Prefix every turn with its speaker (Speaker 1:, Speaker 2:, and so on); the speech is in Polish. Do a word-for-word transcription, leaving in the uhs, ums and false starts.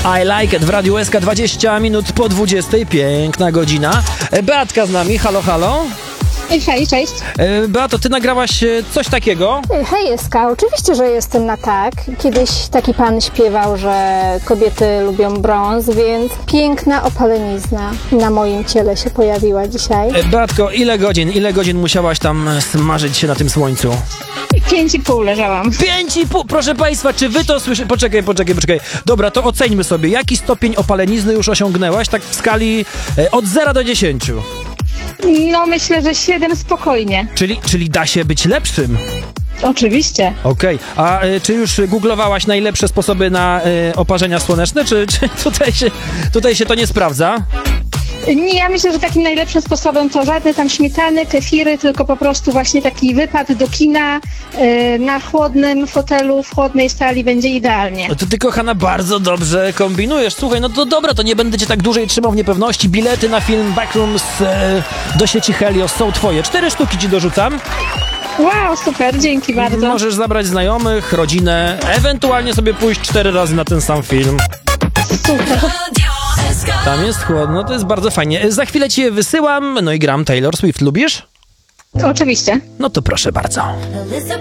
Speaker 1: I Like It w Radiu S K dwadzieścia minut po dwudziestej. Piękna godzina. Beatka z nami. Halo, halo.
Speaker 2: Hej, cześć.
Speaker 1: Beato, ty nagrałaś coś takiego?
Speaker 2: Hej, Eska, oczywiście, że jestem na tak. Kiedyś taki pan śpiewał, że kobiety lubią brąz, więc piękna opalenizna na moim ciele się pojawiła dzisiaj.
Speaker 1: Beatko, ile godzin, ile godzin musiałaś tam smażyć się na tym słońcu?
Speaker 2: Pięć i pół leżałam.
Speaker 1: Pięć i pół, proszę państwa, czy wy to słyszycie? Poczekaj, poczekaj, poczekaj. Dobra, to oceńmy sobie, jaki stopień opalenizny już osiągnęłaś, tak w skali e, od zera do dziesięciu.
Speaker 2: No myślę, że siedem spokojnie.
Speaker 1: Czyli, czyli da się być lepszym.
Speaker 2: Oczywiście.
Speaker 1: Okej, okay. A y, czy już googlowałaś najlepsze sposoby na y, oparzenia słoneczne, czy, czy tutaj, się, tutaj się to nie sprawdza?
Speaker 2: Nie, ja myślę, że takim najlepszym sposobem to żadne tam śmietany, kefiry, tylko po prostu właśnie taki wypad do kina yy, na chłodnym fotelu, w chłodnej sali będzie idealnie.
Speaker 1: No to ty, kochana, bardzo dobrze kombinujesz. Słuchaj, no to dobra, to nie będę cię tak dłużej trzymał w niepewności. Bilety na film Backrooms y, do sieci Helios są twoje. Cztery sztuki ci dorzucam.
Speaker 2: Wow, super, dzięki bardzo.
Speaker 1: Możesz zabrać znajomych, rodzinę, ewentualnie sobie pójść cztery razy na ten sam film.
Speaker 2: Super.
Speaker 1: Tam jest chłodno, to jest bardzo fajnie. Za chwilę ci je wysyłam, no i gram Taylor Swift. Lubisz?
Speaker 2: Oczywiście.
Speaker 1: No to proszę bardzo.